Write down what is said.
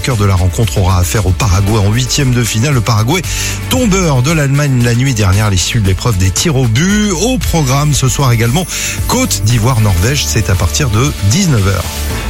vainqueur de la rencontre aura affaire au Paraguay en 8e de finale. Le Paraguay, tombeur de l'Allemagne la nuit dernière à l'issue de l'épreuve des tirs au but. Au programme ce soir également, Côte d'Ivoire-Norvège, c'est à partir de 19h.